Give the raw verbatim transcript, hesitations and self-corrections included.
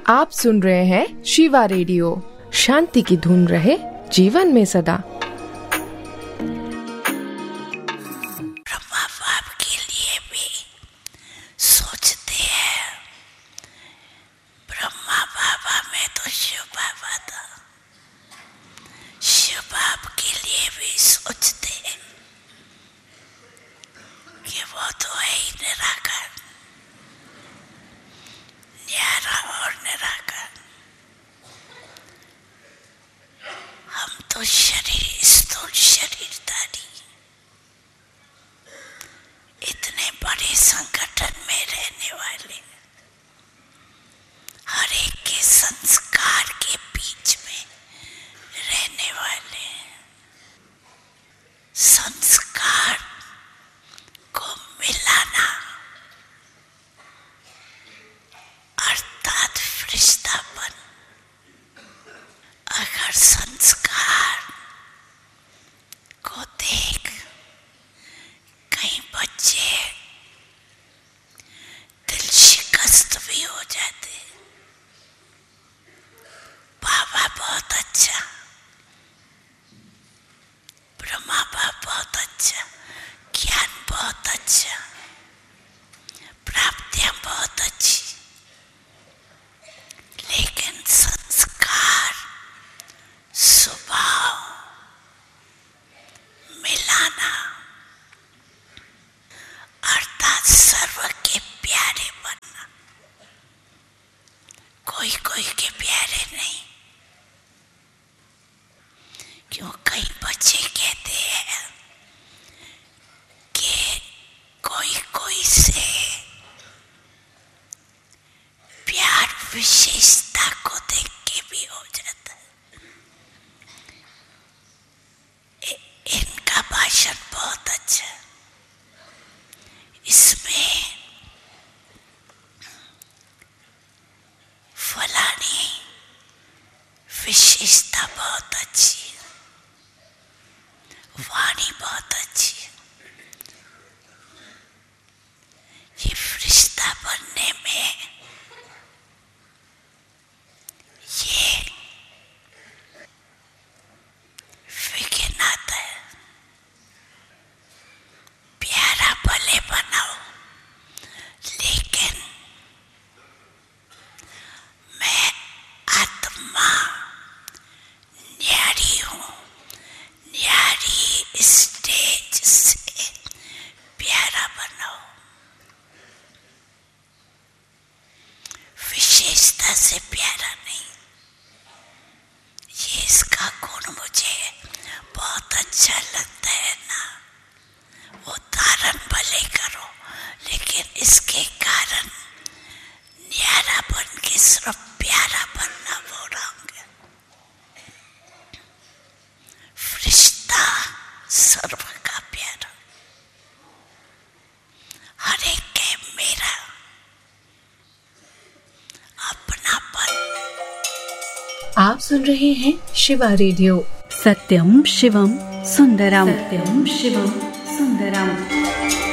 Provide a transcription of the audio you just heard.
आप सुन रहे हैं शिवा रेडियो। शांति की धुन रहे जीवन में सदा। ब्रह्मा बाप के लिए भी सोचते हैं। ब्रह्मा बाबा में तो शिव बाबा था, शिव बाप के लिए भी सोचते हैं कि वो तो है ही निराकार, न्यारा और निराकार। हम तो शरीर, स्थूल शरीरधारी, इतने बड़े संगठन में रहने वाले, हर एक के संस्कार के बीच में रहने वाले, संस्कार को मिलाना अर्थात फरिश्तापन। अगर संस्कार को देख कई बच्चे दिल शिकस्त भी हो जाते। बाबा बहुत अच्छा, ब्रह्मा बाप बहुत अच्छा, ज्ञान बहुत अच्छा, प्राप्तियां बहुत अच्छी, लेकिन संस्कार, स्वभाव मिलाना अर्थात सर्व के प्यारे बनना। कोई कोई के प्यारे नहीं। क्यों कई बच्चे कहते हैं कि कोई कोई से प्यार विशेषता को देख के भी हो जाता है। इ, इनका भाषण बहुत अच्छा, इसमें फलानी विशेषता बहुत अच्छी है, वाणी बहुत अच्छी है। ये फरिश्ता बनने में ये विघ्न आता है। प्यारा भले बनाओ, लेकिन मैं आत्मा न्यारी हूँ, न्यारी स्टेज से प्यारा बनाओ, विशेषता से प्यारा नहीं। ये इसका गुण मुझे बहुत अच्छा लगता है ना, वो धारण भले करो, लेकिन इसके कारण न्यारा बन के सिर्फ प्यारा बनना वो रंग है। फरिश्ता सर्व का प्यारा, हर एक के मेरा अपनापन। आप सुन रहे हैं शिवा रेडियो। सत्यम शिवम सुंदरम, सत्यम शिवम सुंदरम।